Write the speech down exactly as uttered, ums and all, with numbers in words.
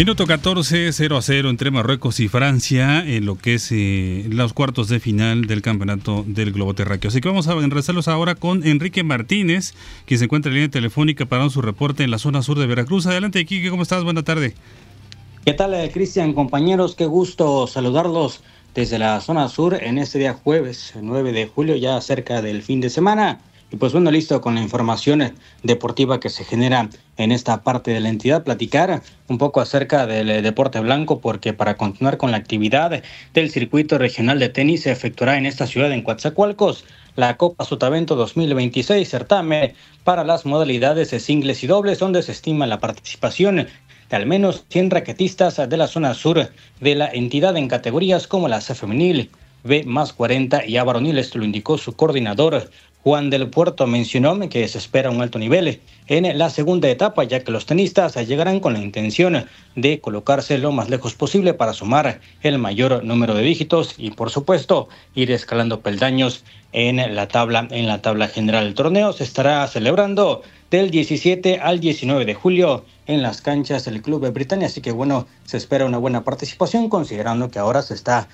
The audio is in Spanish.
Minuto catorce, cero a cero entre Marruecos y Francia en lo que es eh, los cuartos de final del campeonato del globo terráqueo. Así que vamos a enlazarlos ahora con Enrique Martínez, quien se encuentra en línea telefónica para su reporte en la zona sur de Veracruz. Adelante, Quique, ¿cómo estás? Buena tarde. ¿Qué tal, Cristian? Compañeros, qué gusto saludarlos desde la zona sur en este día jueves, nueve de julio, ya cerca del fin de semana. Y pues bueno, listo con la información deportiva que se genera en esta parte de la entidad, platicar un poco acerca del deporte blanco, porque para continuar con la actividad del circuito regional de tenis se efectuará en esta ciudad, en Coatzacoalcos, la Copa Sotavento dos mil veintiséis, certamen para las modalidades de singles y dobles, donde se estima la participación de al menos cien raquetistas de la zona sur de la entidad en categorías como la C femenil, B más cuarenta y A varonil. Esto lo indicó su coordinador, Juan del Puerto. Mencionó que se espera un alto nivel en la segunda etapa, ya que los tenistas llegarán con la intención de colocarse lo más lejos posible para sumar el mayor número de dígitos y, por supuesto, ir escalando peldaños en la tabla, en la tabla general. El torneo se estará celebrando del diecisiete al diecinueve de julio en las canchas del Club de Britannia, así que bueno, se espera una buena participación, considerando que ahora se está